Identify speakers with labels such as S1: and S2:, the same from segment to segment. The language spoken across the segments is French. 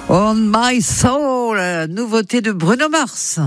S1: On My Soul, nouveauté de Bruno Mars.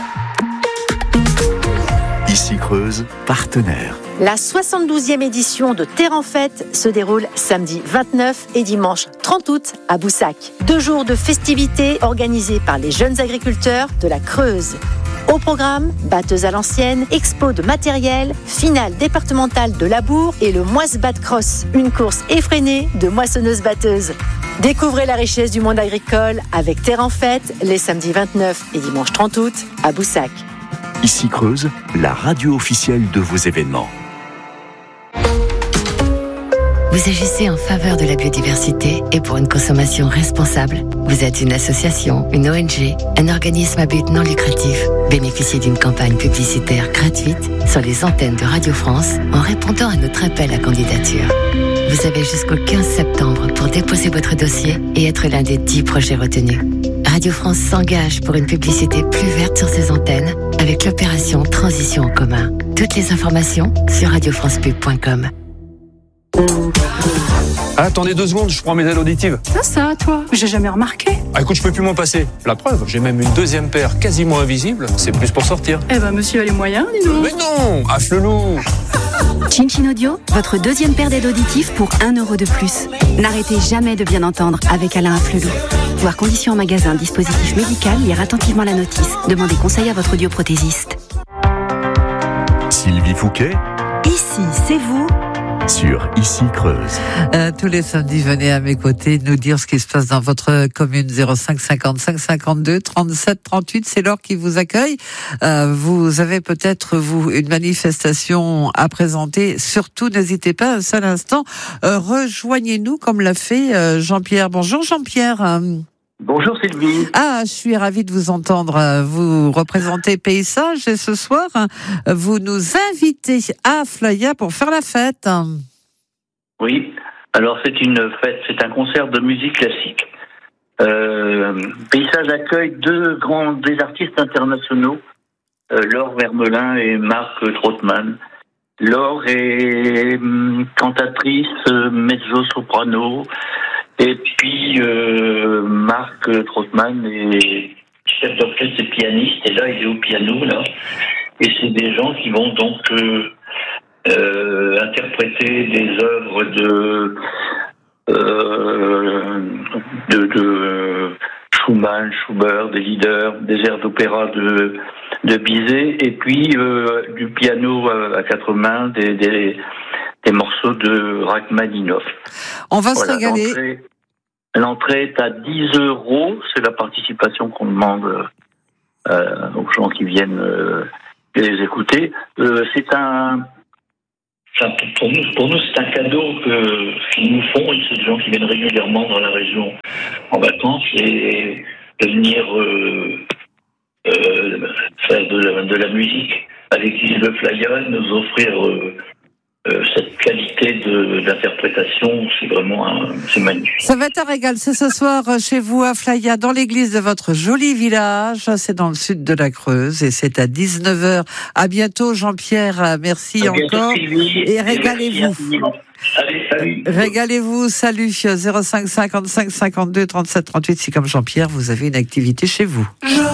S2: Ici Creuse, partenaire.
S3: La 72e édition de Terre en Fête se déroule samedi 29 et dimanche 30 août à Boussac. 2 jours de festivités organisés par les jeunes agriculteurs de la Creuse. Au programme, batteuse à l'ancienne, expo de matériel, finale départementale de labour et le Moisse-Bat Cross, une course effrénée de moissonneuses-batteuses. Découvrez la richesse du monde agricole avec Terre en Fête les samedis 29 et dimanche 30 août à Boussac.
S2: Ici Creuse, la radio officielle de vos événements.
S4: Vous agissez en faveur de la biodiversité et pour une consommation responsable. Vous êtes une association, une ONG, un organisme à but non lucratif. Bénéficiez d'une campagne publicitaire gratuite sur les antennes de Radio France en répondant à notre appel à candidature. Vous avez jusqu'au 15 septembre pour déposer votre dossier et être l'un des 10 projets retenus. Radio France s'engage pour une publicité plus verte sur ses antennes avec l'opération Transition en commun. Toutes les informations sur radiofrancepub.com.
S5: Attendez 2 secondes, je prends mes aides auditives.
S6: Ça, toi, j'ai jamais remarqué.
S5: Ah, écoute, je peux plus m'en passer. La preuve, j'ai même une 2e paire quasiment invisible. C'est plus pour sortir.
S6: Eh ben, monsieur a les moyens, dis donc.
S5: Mais non, Afflelou.
S7: Chin Audio, votre 2e paire d'aides auditives pour 1 euro de plus. N'arrêtez jamais de bien entendre avec Alain Afflelou. Voir conditions en magasin, dispositif médical, lire attentivement la notice. Demandez conseil à votre audioprothésiste.
S2: Sylvie Fouquet,
S7: Ici, c'est vous.
S2: sur Ici Creuse.
S1: Tous les samedis, venez à mes côtés nous dire ce qui se passe dans votre commune. 05 55 52 37 38, c'est Laure qui vous accueille. Vous avez peut-être, vous, une manifestation à présenter. Surtout, n'hésitez pas un seul instant. Rejoignez-nous comme l'a fait Jean-Pierre. Bonjour Jean-Pierre.
S8: Bonjour Sylvie.
S1: Ah, je suis ravie de vous entendre. Vous représentez Paysage et ce soir, vous nous invitez à Aflaïa pour faire la fête.
S8: Oui, alors c'est une fête, c'est un concert de musique classique. Paysage accueille des artistes internationaux, Laure Vermelin et Marc Trottmann. Laure est cantatrice, mezzo-soprano, et puis Marc Trottmann est chef d'orchestre et pianiste, et là il est au piano là, et c'est des gens qui vont donc interpréter des œuvres de Schumann, Schubert, des leaders, des airs d'opéra de Bizet, et puis du piano à 4 mains, des morceaux de Rachmaninoff.
S1: On va se régaler.
S8: L'entrée est à 10 euros, c'est la participation qu'on demande aux gens qui viennent les écouter. Pour nous, c'est un cadeau qu'ils nous font. C'est des gens qui viennent régulièrement dans la région en vacances et de venir faire de la musique avec Gilles Le Flaya, nous offrir cette qualité d'interprétation. C'est vraiment c'est magnifique.
S1: Ça va être un régal. C'est ce soir chez vous à Aflaïa, dans l'église de votre joli village. C'est dans le sud de la Creuse et c'est à 19h. À bientôt Jean-Pierre. Merci encore. Sylvie, et régalez-vous.
S8: Allez, salut.
S1: Régalez-vous. Salut. 05 55 52 37 38. Si comme Jean-Pierre, vous avez une activité chez vous.